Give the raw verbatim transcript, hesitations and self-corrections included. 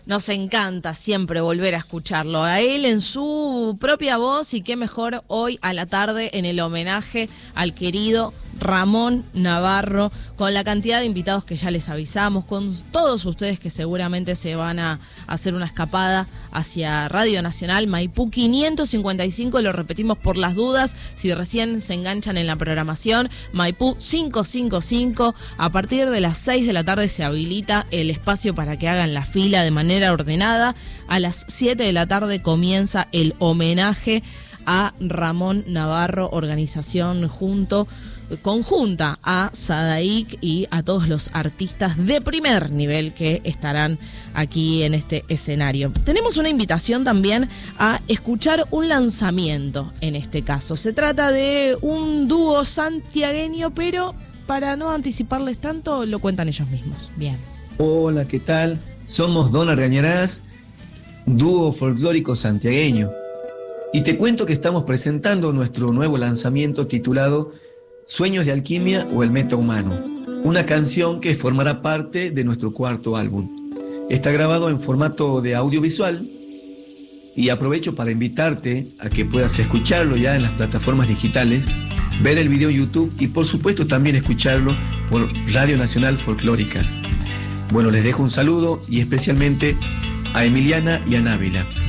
Nos encanta siempre volver a escucharlo a él en su propia voz, y qué mejor hoy a la tarde en el homenaje al querido Ramón Navarro, con la cantidad de invitados que ya les avisamos, con todos ustedes que seguramente se van a hacer una escapada hacia Radio Nacional Maipú quinientos cincuenta y cinco, lo repetimos por las dudas, si recién se enganchan en la programación, Maipú quinientos cincuenta y cinco, a partir de las seis de la tarde se habilita el espacio para que hagan la fila de manera ordenada, a las siete de la tarde comienza el homenaje a Ramón Navarro, organización junto conjunta a Sadaic y a todos los artistas de primer nivel que estarán aquí en este escenario. Tenemos una invitación también a escuchar un lanzamiento en este caso. Se trata de un dúo santiagueño, pero para no anticiparles tanto, lo cuentan ellos mismos. Bien. Hola, ¿qué tal? Somos Don Argañarás, dúo folclórico santiagueño. Y te cuento que estamos presentando nuestro nuevo lanzamiento titulado Sueños de Alquimia o el Meta Humano, una canción que formará parte de nuestro cuarto álbum. Está grabado en formato de audiovisual y aprovecho para invitarte a que puedas escucharlo ya en las plataformas digitales, ver el video en YouTube y por supuesto también escucharlo por Radio Nacional Folclórica. Bueno, les dejo un saludo y especialmente a Emiliana y a Návila.